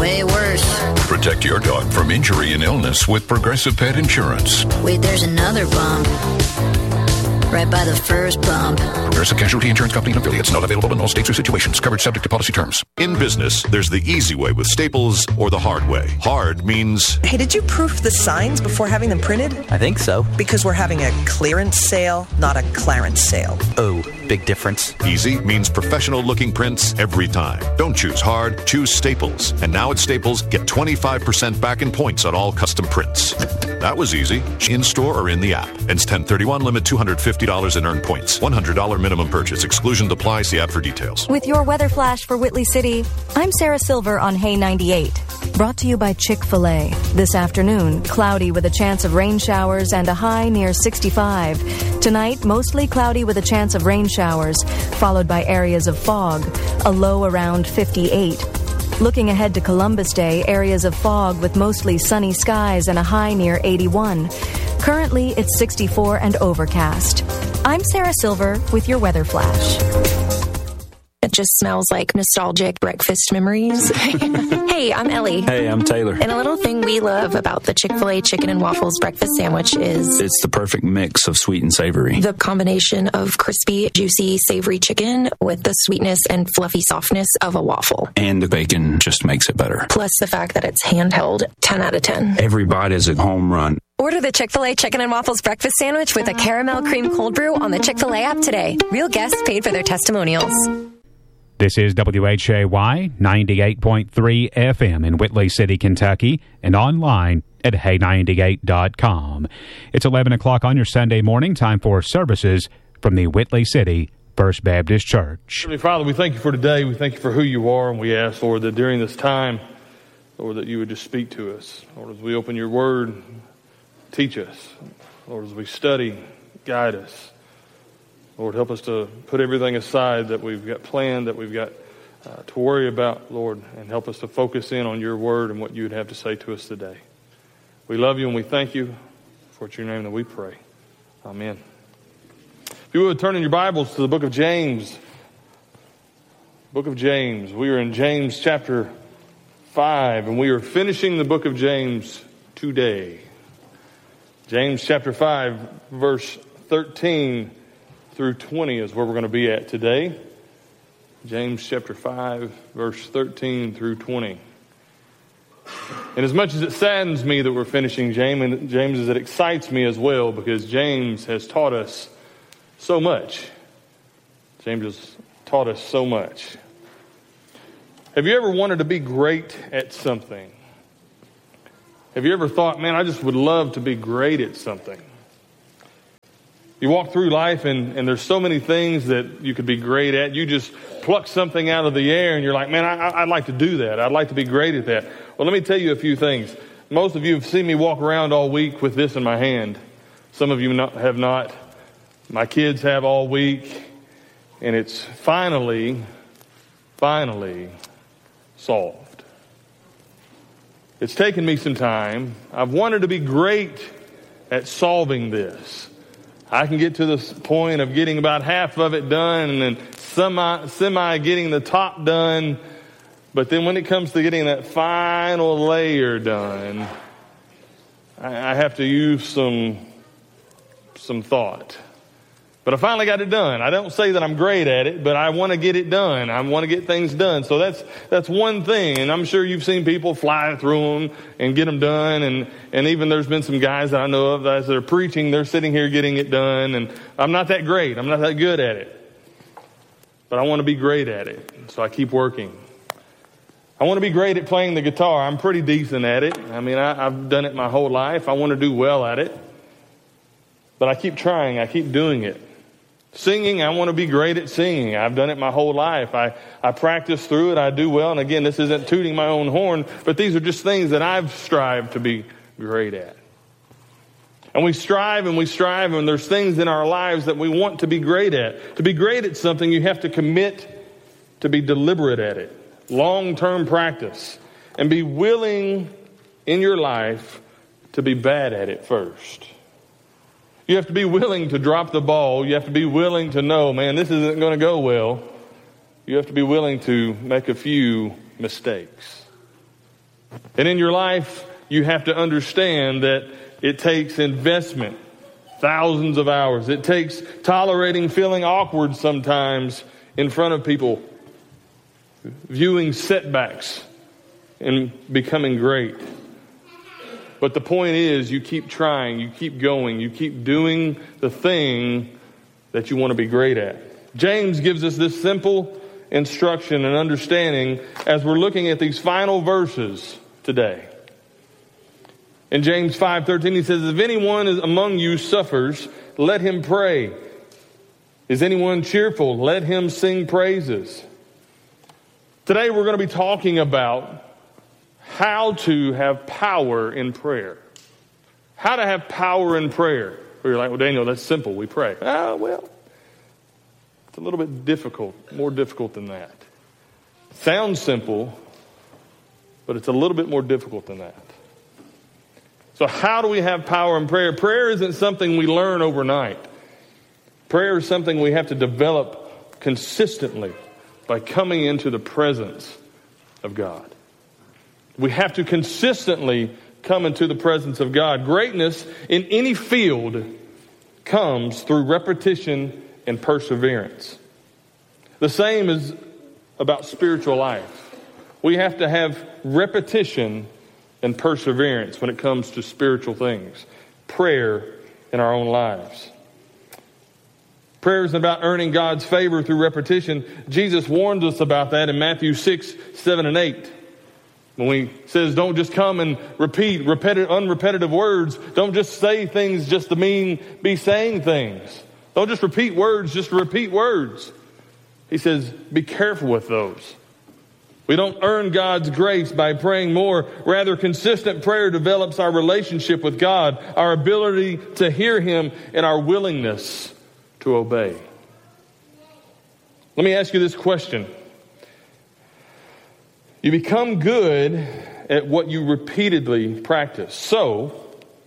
way worse. Protect your dog from injury and illness with Progressive Pet Insurance. Wait, there's another bump. Right by the first bump. Progressive Casualty Insurance Company and affiliates. Not available in all states or situations. Coverage subject to policy terms. In business, there's the easy way with Staples or the hard way. Hard means... Hey, did you proof the signs before having them printed? I think so. Because we're having a clearance sale, not a clarence sale. Oh, big difference. Easy means professional-looking prints every time. Don't choose hard, choose Staples. And now at Staples, get 25% back in points on all custom prints. That was easy. In-store or in the app. Ends 10/31, limit $250 in earned points. $100 minimum purchase. Exclusion apply. See app for details. With your weather flash for Whitley City, I'm Sarah Silver on Hay 98. Brought to you by Chick-fil-A. This afternoon, cloudy with a chance of rain showers and a high near 65. Tonight, mostly cloudy with a chance of rain showers, followed by areas of fog, a low around 58. Looking ahead to Columbus Day, areas of fog with mostly sunny skies and a high near 81. Currently, it's 64 and overcast. I'm Sarah Silver with your weather flash. It just smells like nostalgic breakfast memories. Hey, I'm Ellie. Hey, I'm Taylor. And a little thing we love about the Chick-fil-A chicken and waffles breakfast sandwich is... it's the perfect mix of sweet and savory. The combination of crispy, juicy, savory chicken with the sweetness and fluffy softness of a waffle. And the bacon just makes it better. Plus the fact that it's handheld, 10 out of 10. Every bite is a home run. Order the Chick-fil-A Chicken and Waffles Breakfast Sandwich with a caramel cream cold brew on the Chick-fil-A app today. Real guests paid for their testimonials. This is WHAY 98.3 FM in Whitley City, Kentucky, and online at hay98.com. It's 11 o'clock on your Sunday morning, time for services from the Whitley City First Baptist Church. Heavenly Father, we thank you for today. We thank you for who you are, and we ask, Lord, that during this time, Lord, that you would just speak to us. Lord, as we open your word, teach us. Lord, as we study, guide us. Lord, help us to put everything aside that we've got planned, that we've got to worry about, Lord, and help us to focus in on your word and what you would have to say to us today. We love you and we thank you. For it's your name that we pray. Amen. If you would, turn in your Bibles to the book of James. Book of James. We are in James chapter 5, and we are finishing the book of James today. James chapter 5, verse 13 through 20 is where we're going to be at today. James chapter 5, verse 13 through 20. And as much as it saddens me that we're finishing James, as it excites me as well, because James has taught us so much. James has taught us so much. Have you ever wanted to be great at something? Have you ever thought, man, I just would love to be great at something? You walk through life and there's so many things that you could be great at. You just pluck something out of the air and you're like, man, I'd like to do that. I'd like to be great at that. Well, let me tell you a few things. Most of you have seen me walk around all week with this in my hand. Some of you have not. My kids have all week. And it's finally solved. It's taken me some time. I've wanted to be great at solving this. I can get to this point of getting about half of it done and then semi getting the top done. But then when it comes to getting that final layer done, I have to use some thought. But I finally got it done. I don't say that I'm great at it, but I want to get it done. I want to get things done. So that's one thing. And I'm sure you've seen people fly through them and get them done. And even there's been some guys that I know of that as they're preaching, they're sitting here getting it done. And I'm not that great. I'm not that good at it. But I want to be great at it. So I keep working. I want to be great at playing the guitar. I'm pretty decent at it. I mean, I've done it my whole life. I want to do well at it. But I keep trying. I keep doing it. Singing, I want to be great at singing. I've done it my whole life. I practice through it. I do well. And again, this isn't tooting my own horn, but these are just things that I've strived to be great at. And we strive, and there's things in our lives that we want to be great at. To be great at something, you have to commit to be deliberate at it. Long-term practice. And be willing in your life to be bad at it first. You have to be willing to drop the ball. You have to be willing to know, man, this isn't going to go well. You have to be willing to make a few mistakes. And in your life, you have to understand that it takes investment, thousands of hours. It takes tolerating feeling awkward sometimes in front of people, viewing setbacks and becoming great. But the point is, you keep trying, you keep going, you keep doing the thing that you want to be great at. James gives us this simple instruction and understanding as we're looking at these final verses today. In James 5:13, he says, if anyone among you suffers, let him pray. Is anyone cheerful? Let him sing praises. Today we're going to be talking about how to have power in prayer. How to have power in prayer. You're like, well, Daniel, that's simple. We pray. Well, it's a little bit difficult, more difficult than that. Sounds simple, but it's a little bit more difficult than that. So how do we have power in prayer? Prayer isn't something we learn overnight. Prayer is something we have to develop consistently by coming into the presence of God. We have to consistently come into the presence of God. Greatness in any field comes through repetition and perseverance. The same is about spiritual life. We have to have repetition and perseverance when it comes to spiritual things. Prayer in our own lives. Prayer isn't about earning God's favor through repetition. Jesus warns us about that in Matthew 6, 7, and 8. When he says, don't just come and repeat unrepetitive words. Don't just say things just to be saying things. Don't just repeat words just to repeat words. He says, be careful with those. We don't earn God's grace by praying more. Rather, consistent prayer develops our relationship with God, our ability to hear Him, and our willingness to obey. Let me ask you this question. You become good at what you repeatedly practice. So,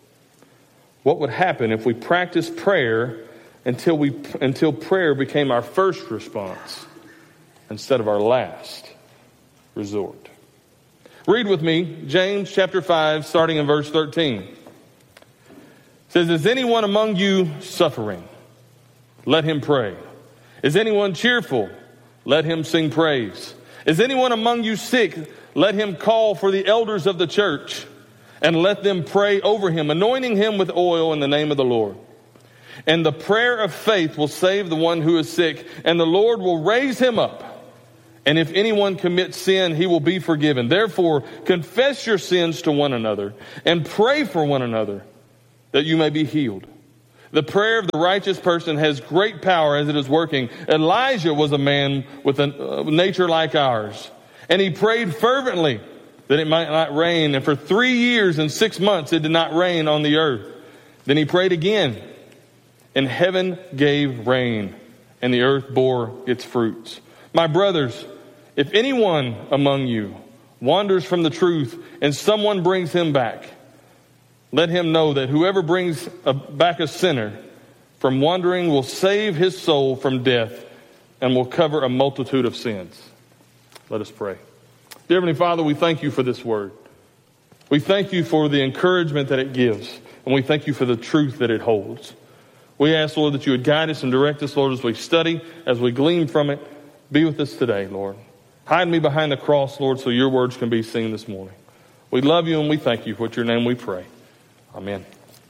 what would happen if we practiced prayer until prayer became our first response instead of our last resort? Read with me James chapter 5, starting in verse 13. It says, is anyone among you suffering? Let him pray. Is anyone cheerful? Let him sing praise. Is anyone among you sick? Let him call for the elders of the church and let them pray over him, anointing him with oil in the name of the Lord. And the prayer of faith will save the one who is sick, and the Lord will raise him up. And if anyone commits sin, he will be forgiven. Therefore, confess your sins to one another and pray for one another that you may be healed. The prayer of the righteous person has great power as it is working. Elijah was a man with a nature like ours, and he prayed fervently that it might not rain. And for 3 years and 6 months it did not rain on the earth. Then he prayed again, and heaven gave rain, and the earth bore its fruits. My brothers, if anyone among you wanders from the truth and someone brings him back, let him know that whoever brings back a sinner from wandering will save his soul from death and will cover a multitude of sins. Let us pray. Dear Heavenly Father, we thank you for this word. We thank you for the encouragement that it gives, and we thank you for the truth that it holds. We ask, Lord, that you would guide us and direct us, Lord, as we study, as we glean from it. Be with us today, Lord. Hide me behind the cross, Lord, so your words can be seen this morning. We love you and we thank you. For your name we pray. Amen.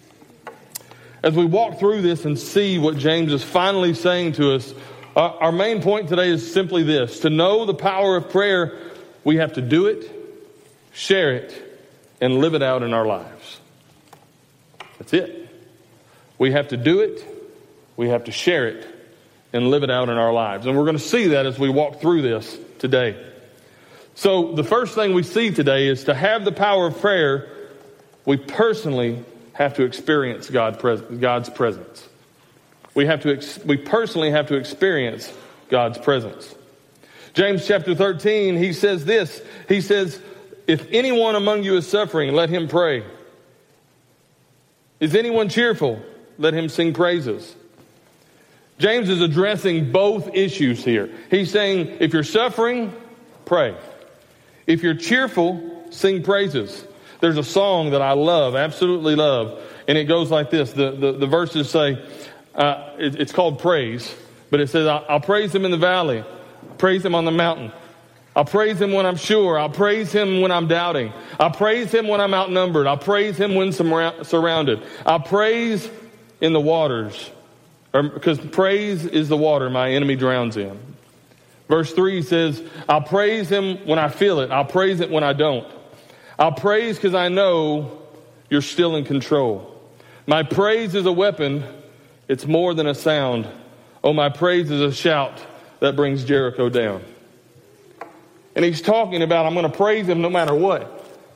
As we walk through this and see what James is finally saying to us, our main point today is simply this. To know the power of prayer, we have to do it, share it, and live it out in our lives. That's it. We have to do it, we have to share it, and live it out in our lives. And we're going to see that as we walk through this today. So the first thing we see today is to have the power of prayer, we personally have to experience God's presence. We personally have to experience God's presence. James chapter 13, he says this. He says, if anyone among you is suffering, let him pray. Is anyone cheerful? Let him sing praises. James is addressing both issues here. He's saying, if you're suffering, pray. If you're cheerful, sing praises. There's a song that I love, absolutely love, and it goes like this. The verses say, it's called Praise, but it says, I'll praise him in the valley, praise him on the mountain. I'll praise him when I'm sure. I'll praise him when I'm doubting. I'll praise him when I'm outnumbered. I'll praise him when surrounded. I'll praise in the waters, because praise is the water my enemy drowns in. Verse 3 says, I'll praise him when I feel it. I'll praise it when I don't. I'll praise because I know you're still in control. My praise is a weapon. It's more than a sound. Oh, my praise is a shout that brings Jericho down. And he's talking about, I'm going to praise him no matter what.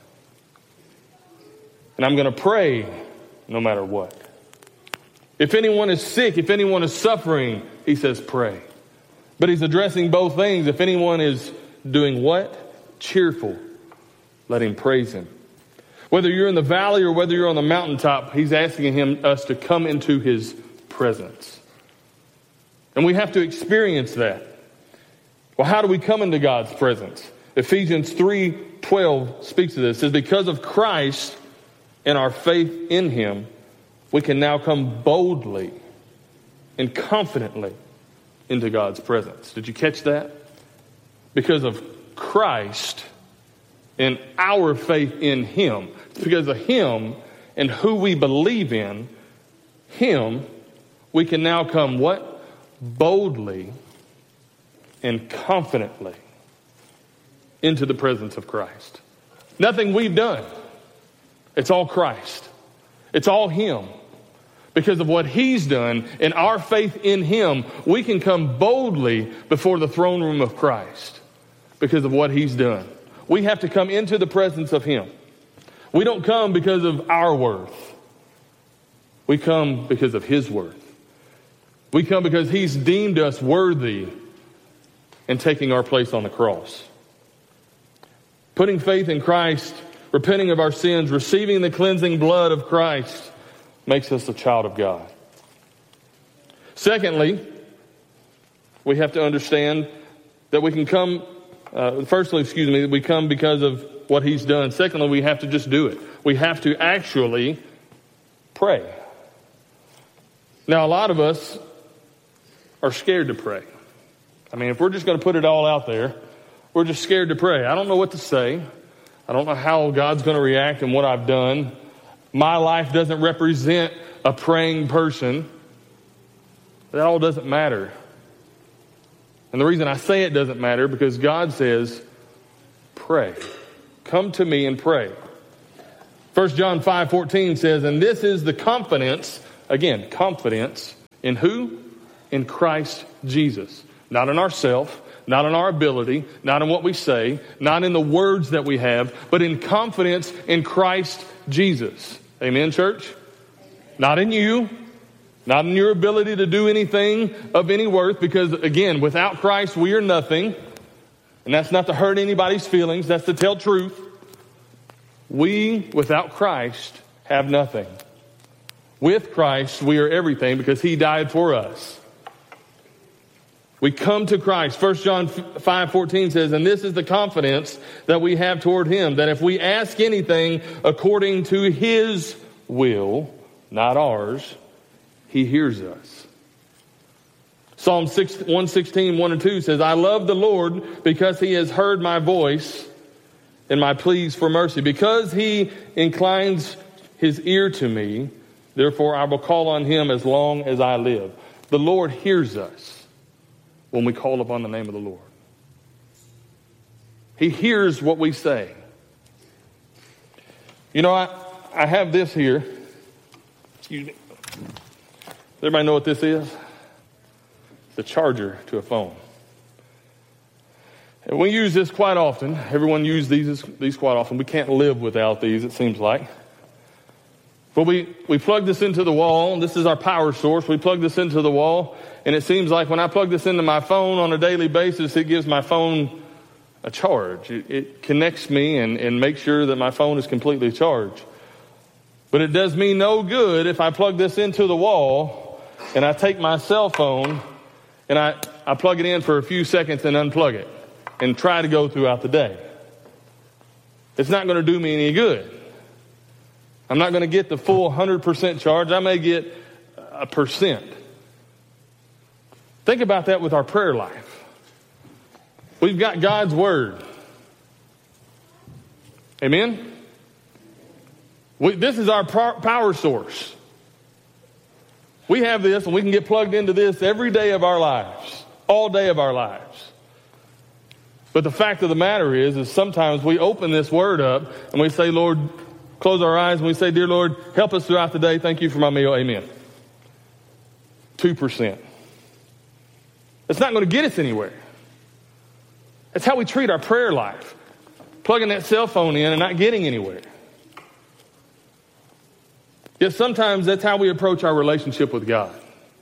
And I'm going to pray no matter what. If anyone is sick, if anyone is suffering, he says pray. But he's addressing both things. If anyone is doing what? Cheerful. Let him praise him. Whether you're in the valley or whether you're on the mountaintop, he's asking us to come into his presence. And we have to experience that. Well, how do we come into God's presence? Ephesians 3:12 speaks to this. It says, because of Christ and our faith in him, we can now come boldly and confidently into God's presence. Did you catch that? Because of Christ and our faith in him. It's because of him and who we believe in, him, we can now come what? Boldly and confidently into the presence of Christ. Nothing we've done. It's all Christ. It's all him. Because of what he's done and our faith in him, we can come boldly before the throne room of Christ because of what he's done. We have to come into the presence of him. We don't come because of our worth. We come because of his worth. We come because he's deemed us worthy and taking our place on the cross. Putting faith in Christ, repenting of our sins, receiving the cleansing blood of Christ makes us a child of God. Secondly, we have to understand that we can come, we come because of what he's done. Secondly, we have to just do it. We have to actually pray. Now, a lot of us are scared to pray. I mean, if we're just going to put it all out there, we're just scared to pray. I don't know what to say. I don't know how God's going to react and what I've done. My life doesn't represent a praying person. That all doesn't matter. And the reason I say it doesn't matter because God says, pray. Come to me and pray. 1 John 5:14 says, and this is the confidence, again, confidence in who? In Christ Jesus. Not in ourselves, not in our ability, not in what we say, not in the words that we have, but in confidence in Christ Jesus. Amen, church? Not in you, not in your ability to do anything of any worth, because again, without Christ, we are nothing. And that's not to hurt anybody's feelings, that's to tell truth. We, without Christ, have nothing. With Christ, we are everything because he died for us. We come to Christ. 1 John 5:14 says, and this is the confidence that we have toward him, that if we ask anything according to his will, not ours, he hears us. Psalm 116, 1 and 2 says, I love the Lord because he has heard my voice and my pleas for mercy. Because he inclines his ear to me, therefore I will call on him as long as I live. The Lord hears us when we call upon the name of the Lord. He hears what we say. You know, I have this here. Excuse me. Does everybody know what this is? It's a charger to a phone. And we use this quite often. Everyone uses these quite often. We can't live without these, it seems like. But we plug this into the wall. This is our power source. We plug this into the wall. And it seems like when I plug this into my phone on a daily basis, it gives my phone a charge. It connects me and makes sure that my phone is completely charged. But it does me no good if I plug this into the wall and I take my cell phone and I plug it in for a few seconds and unplug it and try to go throughout the day. It's not going to do me any good. I'm not going to get the full 100% charge. I may get 1%. Think about that with our prayer life. We've got God's Word. Amen? This is our power source. We have this and we can get plugged into this every day of our lives. All day of our lives. But the fact of the matter is sometimes we open this Word up and we say, Lord, close our eyes and we say, dear Lord, help us throughout the day. Thank you for my meal. Amen. 2%. It's not going to get us anywhere. That's how we treat our prayer life. Plugging that cell phone in and not getting anywhere. Yet sometimes that's how we approach our relationship with God.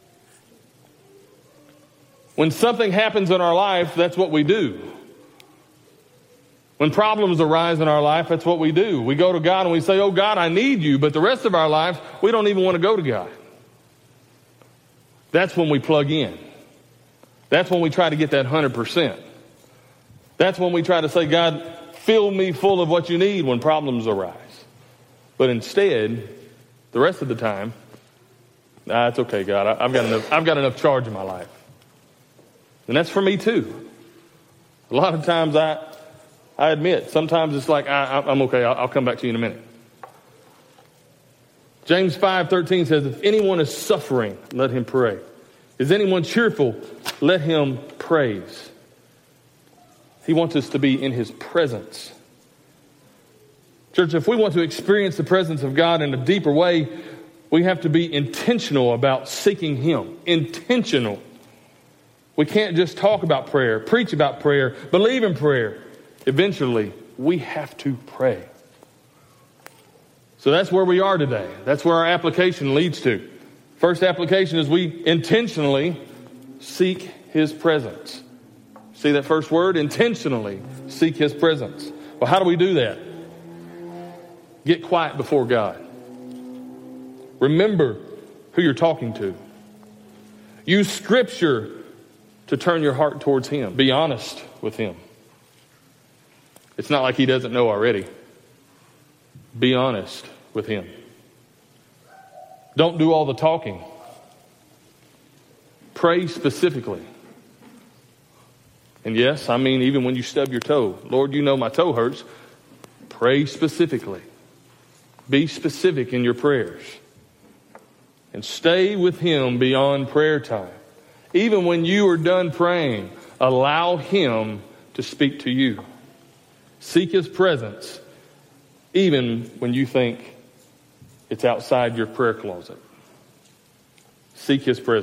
When something happens in our life, that's what we do. When problems arise in our life, that's what we do. We go to God and we say, oh God, I need you. But the rest of our lives, we don't even want to go to God. That's when we plug in. That's when we try to get that 100%. That's when we try to say, God, fill me full of what you need when problems arise. But instead, the rest of the time, it's okay, God. I've got enough charge in my life. And that's for me too. A lot of times I admit, sometimes it's like, I'm okay, I'll come back to you in a minute. James 5:13 says, if anyone is suffering, let him pray. Is anyone cheerful? Let him praise. He wants us to be in his presence. Church, if we want to experience the presence of God in a deeper way, we have to be intentional about seeking him. Intentional. We can't just talk about prayer, preach about prayer, believe in prayer. Eventually, we have to pray. So that's where we are today. That's where our application leads to. First application is we intentionally seek his presence. See that first word? Intentionally seek his presence. Well, how do we do that? Get quiet before God. Remember who you're talking to. Use Scripture to turn your heart towards him. Be honest with him. It's not like he doesn't know already. Be honest with him. Don't do all the talking. Pray specifically. And yes, I mean even when you stub your toe. Lord, you know my toe hurts. Pray specifically. Be specific in your prayers. And stay with him beyond prayer time. Even when you are done praying, allow him to speak to you. Seek his presence, even when you think it's outside your prayer closet. Seek his presence.